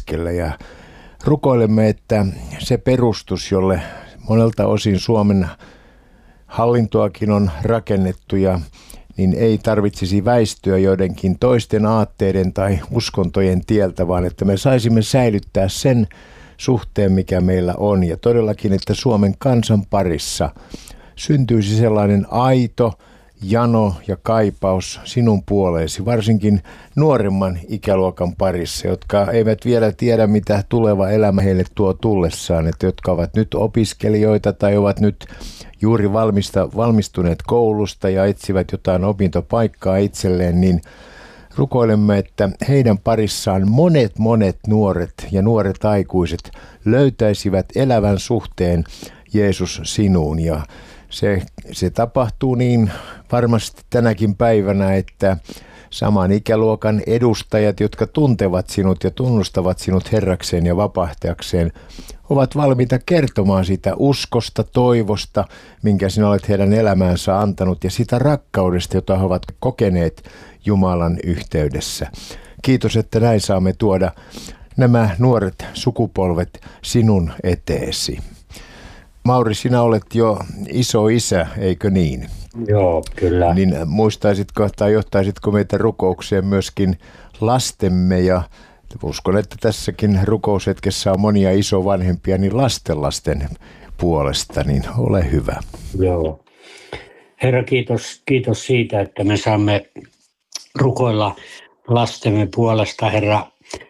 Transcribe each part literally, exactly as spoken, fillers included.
keskellä ja rukoilemme, että se perustus, jolle monelta osin Suomen hallintoakin on rakennettu ja niin ei tarvitsisi väistyä joidenkin toisten aatteiden tai uskontojen tieltä, vaan että me saisimme säilyttää sen suhteen, mikä meillä on. Ja todellakin, että Suomen kansan parissa syntyisi sellainen aito jano ja kaipaus sinun puoleesi, varsinkin nuoremman ikäluokan parissa, jotka eivät vielä tiedä, mitä tuleva elämä heille tuo tullessaan, että jotka ovat nyt opiskelijoita tai ovat nyt juuri valmista, valmistuneet koulusta ja etsivät jotain opintopaikkaa itselleen, niin rukoilemme, että heidän parissaan monet monet nuoret ja nuoret aikuiset löytäisivät elävän suhteen Jeesus sinuun. Ja se, se tapahtuu niin varmasti tänäkin päivänä, että saman ikäluokan edustajat, jotka tuntevat sinut ja tunnustavat sinut Herrakseen ja vapahtajakseen, ovat valmiita kertomaan sitä uskosta, toivosta, minkä sinä olet heidän elämäänsä antanut ja sitä rakkaudesta, jota he ovat kokeneet Jumalan yhteydessä. Kiitos, että näin saamme tuoda nämä nuoret sukupolvet sinun eteesi. Mauri, sinä olet jo iso isä, eikö niin? Joo, kyllä. Niin muistaisitko tai johtaisitko meitä rukoukseen myöskin lastemme ja uskon, että tässäkin rukoushetkessä on monia isovanhempia, niin lastenlasten puolesta, niin ole hyvä. Joo. Herra, kiitos, kiitos siitä, että me saamme rukoilla lastemme puolesta, Herra.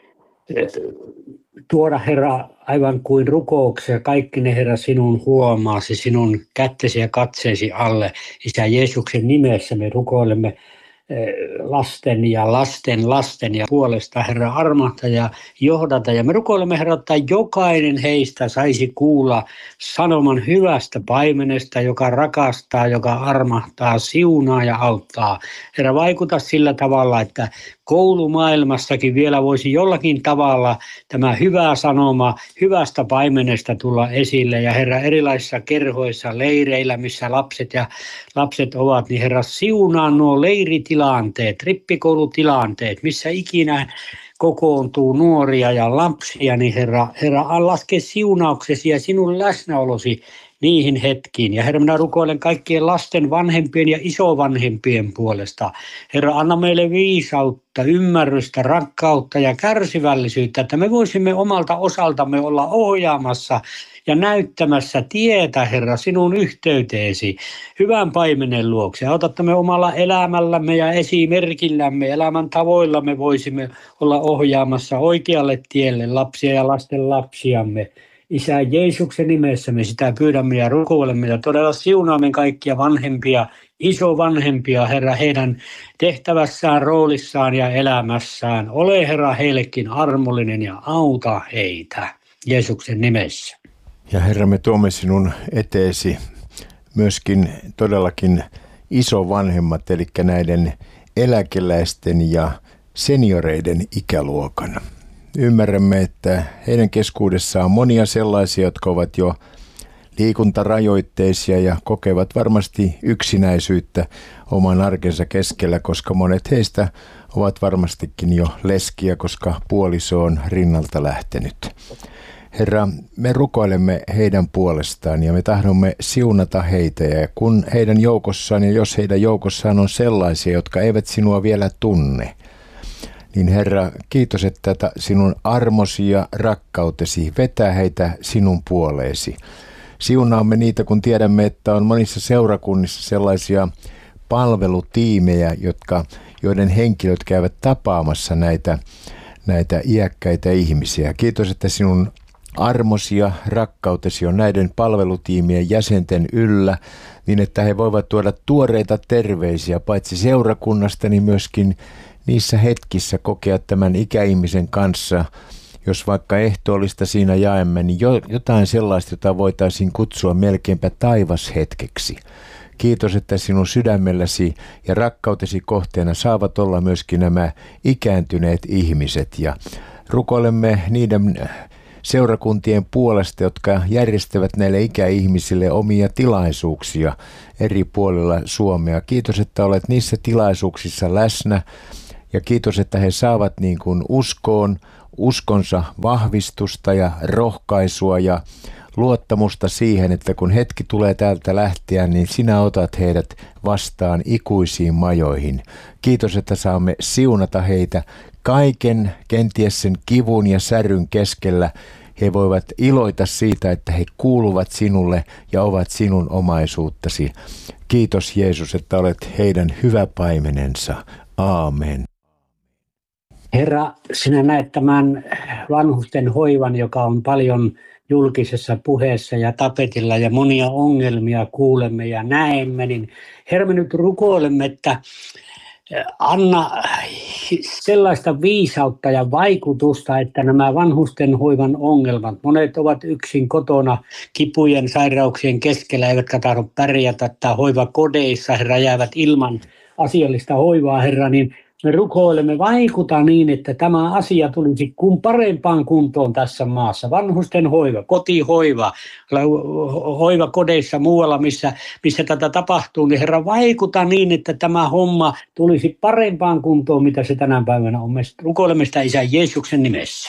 Tuoda, Herra, aivan kuin rukouksia, kaikki ne, Herra, sinun huomaasi, sinun kättesi ja katseesi alle. Isä Jeesuksen nimessä me rukoilemme lasten ja lasten lasten ja puolesta, Herra, armahta ja johdata. Ja me rukoilemme, Herra, että jokainen heistä saisi kuulla sanoman hyvästä paimenesta, joka rakastaa, joka armahtaa, siunaa ja auttaa. Herra, vaikuta sillä tavalla, että koulumaailmassakin vielä voisi jollakin tavalla tämä hyvä sanoma hyvästä paimenesta tulla esille. Ja Herra, erilaisissa kerhoissa, leireillä, missä lapset ja lapset ovat, niin Herra, siunaa nuo leiritilanteet, rippikoulutilanteet, missä ikinä kokoontuu nuoria ja lapsia, niin Herra, Herra, laske siunauksesi ja sinun läsnäolosi niihin hetkiin. Ja Herra, minä rukoilen kaikkien lasten vanhempien ja isovanhempien puolesta. Herra, anna meille viisautta, ymmärrystä, rakkautta ja kärsivällisyyttä, että me voisimme omalta osaltamme olla ohjaamassa ja näyttämässä tietä, Herra, sinun yhteyteesi hyvän paimenen luokse. Autatta me omalla elämällämme ja esimerkillämme, elämän tavoillamme voisimme olla ohjaamassa oikealle tielle lapsia ja lasten lapsiamme. Isä Jeesuksen nimessä me sitä pyydämme ja rukoilemme ja todella siunaamme kaikkia vanhempia, isovanhempia, Herra, heidän tehtävässään, roolissaan ja elämässään. Ole, Herra, heillekin armollinen ja auta heitä Jeesuksen nimessä. Ja Herra, me tuomme sinun eteesi myöskin todellakin isovanhemmat, eli näiden eläkeläisten ja senioreiden ikäluokan. Ymmärrämme, että heidän keskuudessaan on monia sellaisia, jotka ovat jo liikuntarajoitteisia ja kokevat varmasti yksinäisyyttä oman arkensa keskellä, koska monet heistä ovat varmastikin jo leskiä, koska puoliso on rinnalta lähtenyt. Herra, me rukoilemme heidän puolestaan ja me tahdomme siunata heitä, ja kun heidän joukossaan ja jos heidän joukossaan on sellaisia, jotka eivät sinua vielä tunne, niin Herra, kiitos, että sinun armosi ja rakkautesi vetää heitä sinun puoleesi. Siunaamme niitä, kun tiedämme, että on monissa seurakunnissa sellaisia palvelutiimejä, jotka, joiden henkilöt käyvät tapaamassa näitä, näitä iäkkäitä ihmisiä. Kiitos, että sinun armosi ja rakkautesi on näiden palvelutiimien jäsenten yllä, niin että he voivat tuoda tuoreita terveisiä paitsi seurakunnasta, niin myöskin niissä hetkissä kokea tämän ikäihmisen kanssa, jos vaikka ehtoollista siinä jaemme, niin jotain sellaista, jota voitaisiin kutsua melkeinpä taivashetkeksi. Kiitos, että sinun sydämelläsi ja rakkautesi kohteena saavat olla myöskin nämä ikääntyneet ihmiset. Ja rukoilemme niiden seurakuntien puolesta, jotka järjestävät näille ikäihmisille omia tilaisuuksia eri puolilla Suomea. Kiitos, että olet niissä tilaisuuksissa läsnä Ja kiitos, että he saavat niin kuin uskoon, uskonsa vahvistusta ja rohkaisua ja luottamusta siihen, että kun hetki tulee täältä lähteä, niin sinä otat heidät vastaan ikuisiin majoihin. Kiitos, että saamme siunata heitä kaiken, kenties sen kivun ja säryn keskellä. He voivat iloita siitä, että he kuuluvat sinulle ja ovat sinun omaisuuttasi. Kiitos Jeesus, että olet heidän hyvä paimenensa. Aamen. Herra, sinä näet tämän vanhusten hoivan, joka on paljon julkisessa puheessa ja tapetilla ja monia ongelmia kuulemme ja näemme, niin Herra, me nyt rukoilemme, että anna sellaista viisautta ja vaikutusta, että nämä vanhusten hoivan ongelmat, monet ovat yksin kotona kipujen, sairauksien keskellä, eivätkä tahdo pärjätä tai hoivakodeissa, Herra, jäävät ilman asiallista hoivaa, Herra, niin me rukoilemme, vaikuta niin, että tämä asia tulisi kun parempaan kuntoon tässä maassa. Vanhusten hoiva, kotihoiva, hoivakodeissa muualla, missä, missä tätä tapahtuu, niin Herra, vaikuta niin, että tämä homma tulisi parempaan kuntoon, mitä se tänä päivänä on. Me rukoilemme sitä Isän Jeesuksen nimessä.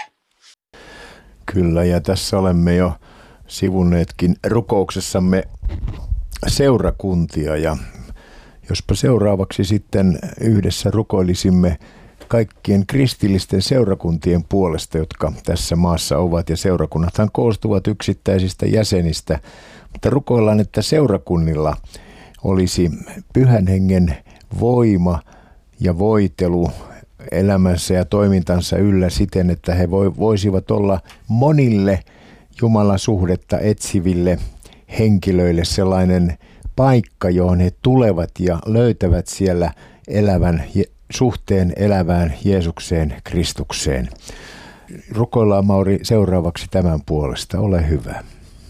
Kyllä, ja tässä olemme jo sivunneetkin rukouksessamme seurakuntia, ja jospa seuraavaksi sitten yhdessä rukoilisimme kaikkien kristillisten seurakuntien puolesta, jotka tässä maassa ovat, ja seurakunnathan koostuvat yksittäisistä jäsenistä, mutta rukoillaan, että seurakunnilla olisi Pyhän Hengen voima ja voitelu elämänsä ja toimintansa yllä siten, että he voisivat olla monille Jumalan suhdetta etsiville henkilöille sellainen paikka, johon he tulevat ja löytävät siellä elävän, suhteen elävään Jeesukseen, Kristukseen. Rukoillaan, Mauri, seuraavaksi tämän puolesta. Ole hyvä.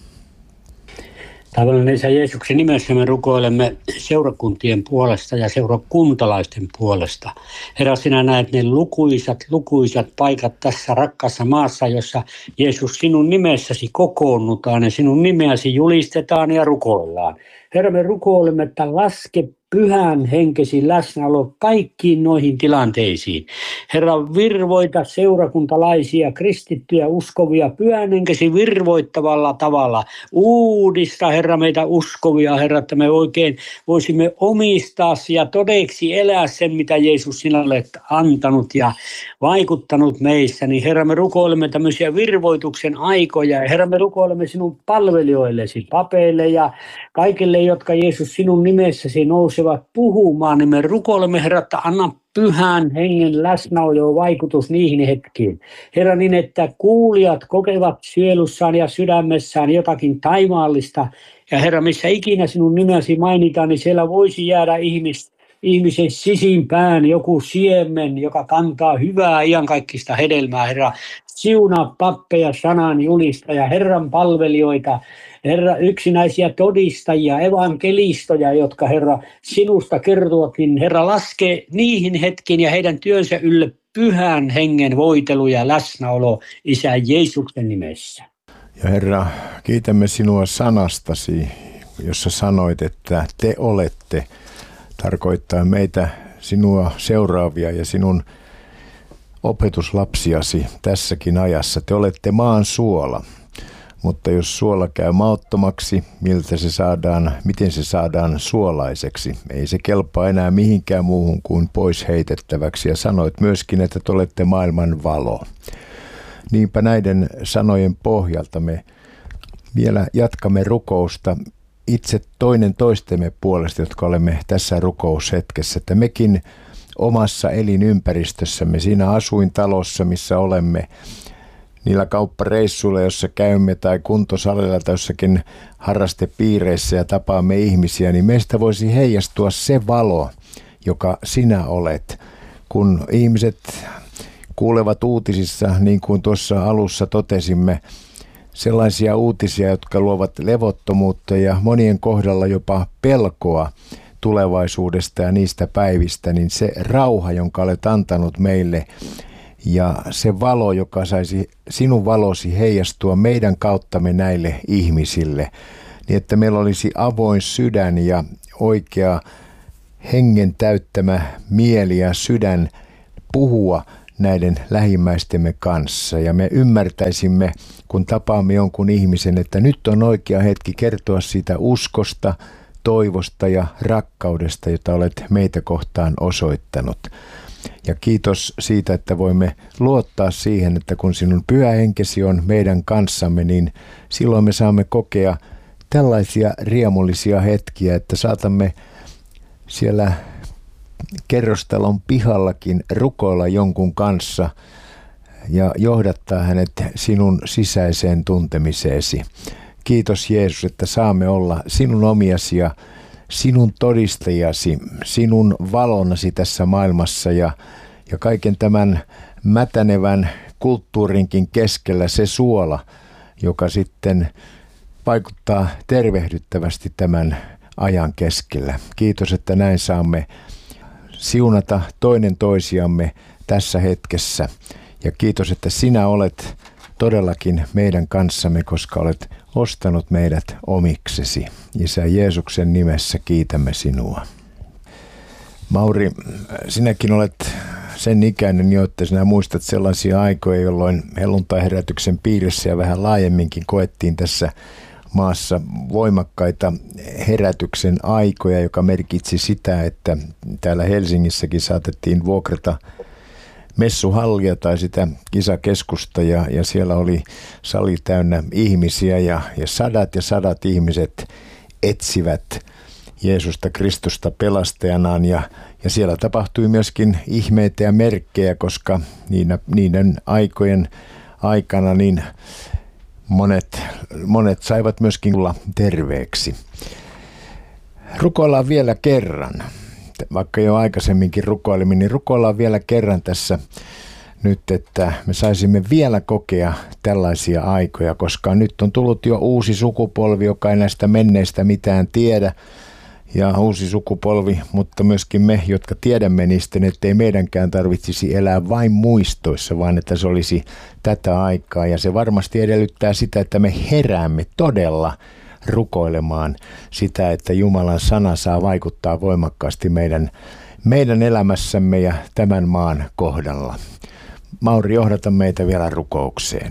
Taivaallinen Isä, Jeesuksen nimessä me rukoilemme seurakuntien puolesta ja seurakuntalaisten puolesta. Herra, sinä näet ne lukuisat, lukuisat paikat tässä rakkaassa maassa, jossa Jeesus sinun nimessäsi kokoonnutaan ja sinun nimeäsi julistetaan ja rukoillaan. Herra, me rukoilemme, että laske pyhän henkesi läsnäolo kaikkiin noihin tilanteisiin. Herra, virvoita seurakuntalaisia, kristittyjä, uskovia, pyhän henkesi virvoittavalla tavalla. Uudista, Herra, meitä uskovia, Herra, että me oikein voisimme omistaa ja todeksi elää sen, mitä Jeesus sinä olet antanut ja vaikuttanut meissä. Niin Herra, me rukoilemme tämmöisiä virvoituksen aikoja. Ja Herra, me rukoilemme sinun palvelijoillesi, papeille ja kaikille, jotka Jeesus sinun nimessäsi nousevat puhumaan, niin me rukoilemme, Herra, että anna pyhän hengen läsnäolo vaikutus niihin hetkiin. Herra, niin että kuulijat kokevat sielussaan ja sydämessään jotakin taivaallista. Ja Herra, missä ikinä sinun nimesi mainitaan, niin siellä voisi jäädä ihmis, ihmisen sisimpään joku siemen, joka kantaa hyvää iankaikkista hedelmää. Herra, siunaa pappeja, sanan julistaja, Herran palvelijoita, Herra, yksinäisiä todistajia, evankelistoja, jotka Herra sinusta kertovat, niin Herra, laske niihin hetkiin ja heidän työnsä ylle pyhän hengen voitelu ja läsnäolo Isä Jeesuksen nimessä. Ja Herra, kiitämme sinua sanastasi, jossa sanoit, että te olette, tarkoittaa meitä sinua seuraavia ja sinun opetuslapsiasi tässäkin ajassa. Te olette maan suola. Mutta jos suola käy mauttomaksi, miltä se saadaan, miten se saadaan suolaiseksi? Ei se kelpaa enää mihinkään muuhun kuin pois heitettäväksi. Ja sanoit myöskin, että te olette maailman valo. Niinpä näiden sanojen pohjalta me vielä jatkamme rukousta itse toinen toistemme puolesta, jotka olemme tässä rukoushetkessä. Että mekin omassa elinympäristössämme, siinä asuintalossa, missä olemme, niillä kauppareissuilla, jossa käymme, tai kuntosalilla tai jossakin harrastepiireissä ja tapaamme ihmisiä, niin meistä voisi heijastua se valo, joka sinä olet. Kun ihmiset kuulevat uutisissa, niin kuin tuossa alussa totesimme, sellaisia uutisia, jotka luovat levottomuutta ja monien kohdalla jopa pelkoa tulevaisuudesta ja niistä päivistä, niin se rauha, jonka olet antanut meille, ja se valo, joka saisi sinun valosi heijastua meidän kauttamme näille ihmisille, niin että meillä olisi avoin sydän ja oikea hengen täyttämä mieli ja sydän puhua näiden lähimmäistemme kanssa ja me ymmärtäisimme, kun tapaamme jonkun ihmisen, että nyt on oikea hetki kertoa siitä uskosta, toivosta ja rakkaudesta, jota olet meitä kohtaan osoittanut. Ja kiitos siitä, että voimme luottaa siihen, että kun sinun pyhä henkesi on meidän kanssamme, niin silloin me saamme kokea tällaisia riemullisia hetkiä, että saatamme siellä kerrostalon pihallakin rukoilla jonkun kanssa ja johdattaa hänet sinun sisäiseen tuntemiseesi. Kiitos Jeesus, että saamme olla sinun omiasi ja sinun todistajasi, sinun valonasi tässä maailmassa ja, ja kaiken tämän mätänevän kulttuurinkin keskellä se suola, joka sitten vaikuttaa tervehdyttävästi tämän ajan keskellä. Kiitos, että näin saamme siunata toinen toisiamme tässä hetkessä. Ja kiitos, että sinä olet todellakin meidän kanssamme, koska olet ostanut meidät omiksesi. Isä Jeesuksen nimessä kiitämme sinua. Mauri, sinäkin olet sen ikäinen jo, että sinä muistat sellaisia aikoja, jolloin helluntaiherätyksen piirissä ja vähän laajemminkin koettiin tässä maassa voimakkaita herätyksen aikoja, joka merkitsi sitä, että täällä Helsingissäkin saatettiin vuokrata messuhallia tai sitä kisakeskusta ja, ja siellä oli sali täynnä ihmisiä ja, ja sadat ja sadat ihmiset etsivät Jeesusta Kristusta pelastajanaan ja, ja siellä tapahtui myöskin ihmeitä ja merkkejä, koska niinä, niiden aikojen aikana niin monet, monet saivat myöskin tulla terveeksi. Rukoillaan vielä kerran. Vaikka jo aikaisemminkin rukoilimme, niin rukoillaan vielä kerran tässä nyt, että me saisimme vielä kokea tällaisia aikoja, koska nyt on tullut jo uusi sukupolvi, joka ei näistä menneistä mitään tiedä, ja uusi sukupolvi, mutta myöskin me, jotka tiedämme niistä, ettei meidänkään tarvitsisi elää vain muistoissa, vaan että se olisi tätä aikaa, ja se varmasti edellyttää sitä, että me heräämme todella rukoilemaan sitä, että Jumalan sana saa vaikuttaa voimakkaasti meidän, meidän elämässämme ja tämän maan kohdalla. Mauri, johdata meitä vielä rukoukseen.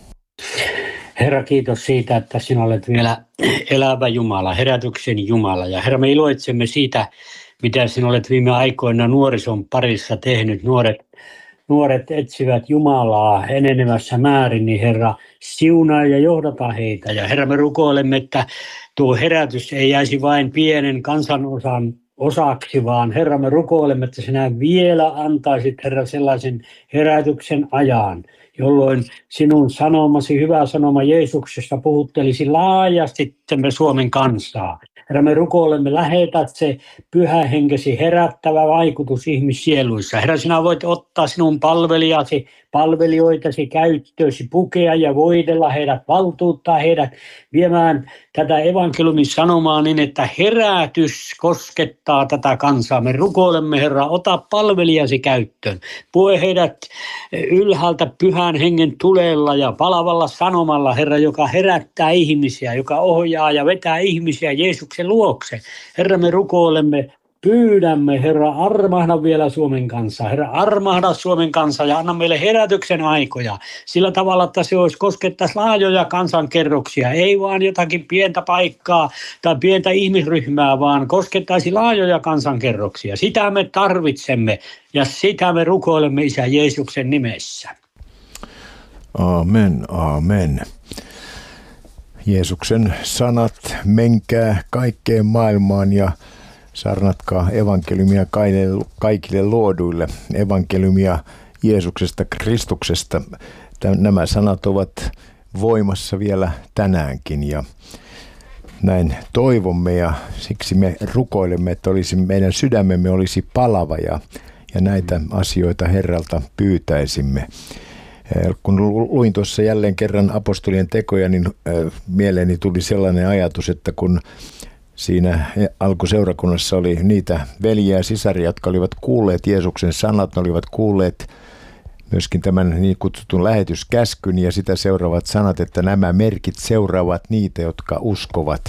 Herra, kiitos siitä, että sinä olet vielä elävä Jumala, herätyksen Jumala. Ja Herra, me iloitsemme siitä, mitä sinä olet viime aikoina nuorison parissa tehnyt. Nuoret, nuoret etsivät Jumalaa enenevässä määrin, niin Herra, siunaa ja johdata heitä. Ja Herra, me rukoilemme, että tuo herätys ei jäisi vain pienen kansanosan osaksi, vaan Herra, me rukoilemme, että sinä vielä antaisit, Herra, sellaisen herätyksen ajan, jolloin sinun sanomasi, hyvä sanoma Jeesuksesta puhuttelisi laajasti me Suomen kansaa. Herra, me rukoilemme, lähetät se pyhä henkesi herättävä vaikutus ihmissieluissa. Herra, sinä voit ottaa sinun palvelijasi, palvelijoitasi käyttöösi, pukea ja voidella heidät, valtuuttaa heidät viemään tätä evankeliumin sanomaa niin, että herätys koskettaa tätä kansaa. Me rukoilemme, Herra, ota palvelijasi käyttöön. Pue heidät ylhäältä pyhän hengen tulella ja palavalla sanomalla, Herra, joka herättää ihmisiä, joka ohjaa ja vetää ihmisiä Jeesuksen luokse. Herra, me rukoilemme, pyydämme, Herra, armahda vielä Suomen kansaa. Herra, armahda Suomen kansaa ja anna meille herätyksen aikoja sillä tavalla, että se olisi koskettaisi laajoja kansankerroksia. Ei vaan jotakin pientä paikkaa tai pientä ihmisryhmää, vaan koskettaisi laajoja kansankerroksia. Sitä me tarvitsemme ja sitä me rukoilemme Isä Jeesuksen nimessä. Amen, amen. Jeesuksen sanat, menkää kaikkeen maailmaan ja saarnatkaa evankeliumia kaikille luoduille, evankeliumia Jeesuksesta Kristuksesta. Nämä sanat ovat voimassa vielä tänäänkin ja näin toivomme ja siksi me rukoilemme, että olisi, meidän sydämemme olisi palava ja, ja näitä asioita Herralta pyytäisimme. Kun luin tuossa jälleen kerran apostolien tekoja, niin mieleeni tuli sellainen ajatus, että kun siinä alkuseurakunnassa oli niitä veljiä ja sisaria, jotka olivat kuulleet Jeesuksen sanat, ne olivat kuulleet myöskin tämän niin kutsutun lähetyskäskyn ja sitä seuraavat sanat, että nämä merkit seuraavat niitä, jotka uskovat.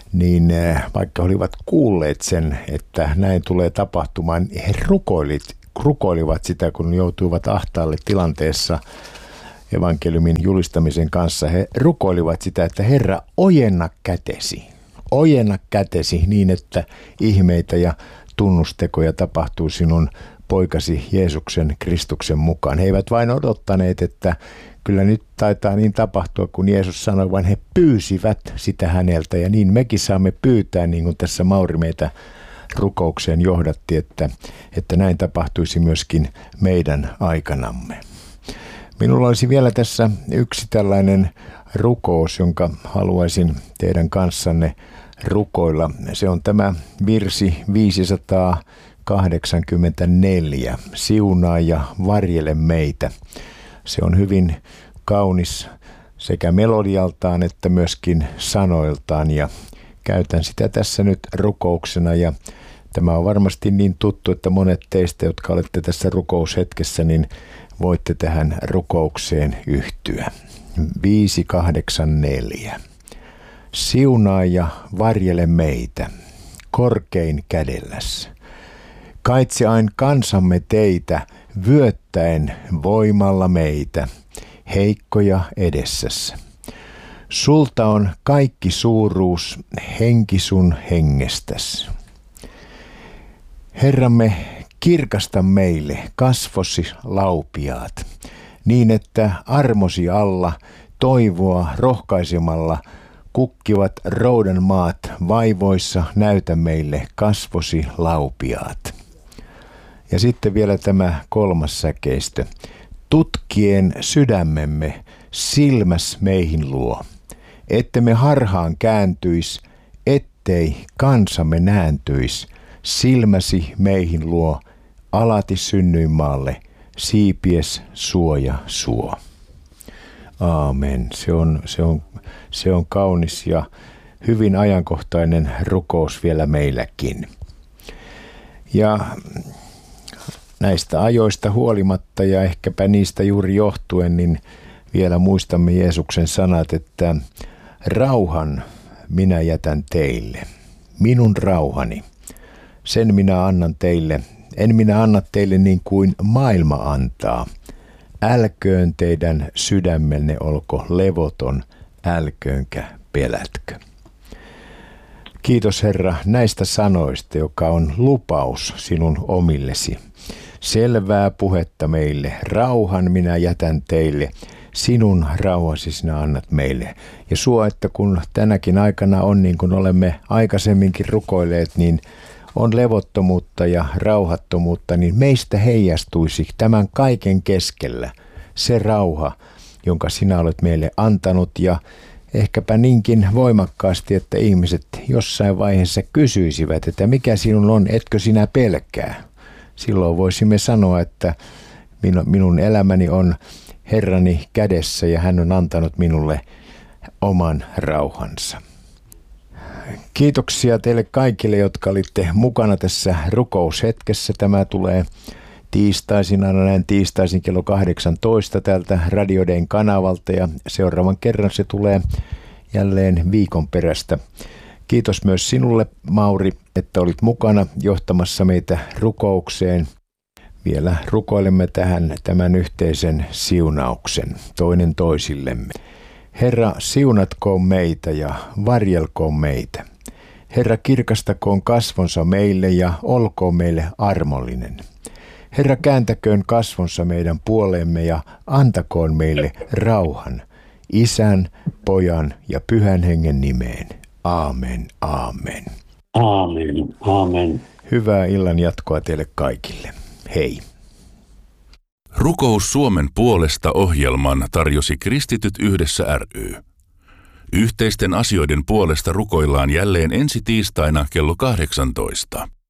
Niin vaikka olivat kuulleet sen, että näin tulee tapahtumaan, he rukoilivat, rukoilivat sitä, kun joutuivat ahtaalle tilanteessa evankeliumin julistamisen kanssa. He rukoilivat sitä, että Herra, ojenna kätesi. Ojenna kätesi niin, että ihmeitä ja tunnustekoja tapahtuu sinun poikasi Jeesuksen Kristuksen mukaan. He eivät vain odottaneet, että kyllä nyt taitaa niin tapahtua, kun Jeesus sanoi, vaan he pyysivät sitä häneltä. Ja niin mekin saamme pyytää, niin kuin tässä Mauri meitä rukoukseen johdatti, että, että näin tapahtuisi myöskin meidän aikanamme. Minulla olisi vielä tässä yksi tällainen rukous, jonka haluaisin teidän kanssanne rukoilla. Se on tämä virsi viisisataakahdeksankymmentäneljä, siunaa ja varjele meitä. Se on hyvin kaunis sekä melodialtaan että myöskin sanoiltaan ja käytän sitä tässä nyt rukouksena ja tämä on varmasti niin tuttu, että monet teistä, jotka olette tässä rukoushetkessä, niin voitte tähän rukoukseen yhtyä. viisi kahdeksan neljä. Siunaa ja varjele meitä, korkein kädelläs. Kaitse ain kansamme teitä, vyöttäen voimalla meitä, heikkoja edessässä. Sulta on kaikki suuruus, henki sun hengestäs. Herramme, kirkasta meille kasvosi laupiaat, niin että armosi alla toivoa rohkaisemalla kukkivat roudan maat vaivoissa näytä meille kasvosi laupiaat. Ja sitten vielä tämä kolmas säkeistö. Tutkien sydämemme silmäs meihin luo, ettemme harhaan kääntyis, ettei kansamme nääntyis, silmäsi meihin luo, alati synnyinmaalle, siipies suoja suo. Aamen. Se on, se on, se on kaunis ja hyvin ajankohtainen rukous vielä meilläkin. Ja näistä ajoista huolimatta ja ehkäpä niistä juuri johtuen, niin vielä muistamme Jeesuksen sanat, että rauhan minä jätän teille, minun rauhani, sen minä annan teille, en minä anna teille niin kuin maailma antaa. Älköön teidän sydämenne olko levoton, älköönkä pelätkö. Kiitos Herra näistä sanoista, joka on lupaus sinun omillesi. Selvää puhetta meille, rauhan minä jätän teille, sinun rauhasi sinä annat meille. Ja suo, että kun tänäkin aikana on niin kuin olemme aikaisemminkin rukoilleet, niin on levottomuutta ja rauhattomuutta, niin meistä heijastuisi tämän kaiken keskellä se rauha, jonka sinä olet meille antanut ja ehkäpä niinkin voimakkaasti, että ihmiset jossain vaiheessa kysyisivät, että mikä sinun on, etkö sinä pelkää? Silloin voisimme sanoa, että minun elämäni on Herrani kädessä ja hän on antanut minulle oman rauhansa. Kiitoksia teille kaikille, jotka olitte mukana tässä rukoushetkessä. Tämä tulee tiistaisin, aina näin tiistaisin kello kahdeksantoista täältä Radio Dayn kanavalta ja seuraavan kerran se tulee jälleen viikon perästä. Kiitos myös sinulle, Mauri, että olit mukana johtamassa meitä rukoukseen. Vielä rukoilemme tähän tämän yhteisen siunauksen toinen toisillemme. Herra, siunatkoon meitä ja varjelkoon meitä. Herra, kirkastakoon kasvonsa meille ja olkoon meille armollinen. Herra, kääntäköön kasvonsa meidän puoleemme ja antakoon meille rauhan. Isän, Pojan ja Pyhän Hengen nimeen. Aamen, aamen. Aamen, aamen. Hyvää illan jatkoa teille kaikille. Hei. Rukous Suomen puolesta -ohjelman tarjosi Kristityt yhdessä ry. Yhteisten asioiden puolesta rukoillaan jälleen ensi tiistaina kello kahdeksantoista.